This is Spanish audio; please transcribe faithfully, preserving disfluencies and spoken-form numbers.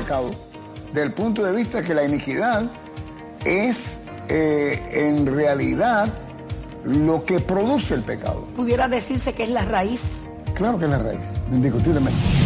pecado, desde el punto de vista que la iniquidad es eh, en realidad lo que produce el pecado. ¿Pudiera decirse que es la raíz? Claro que es la raíz, indiscutiblemente.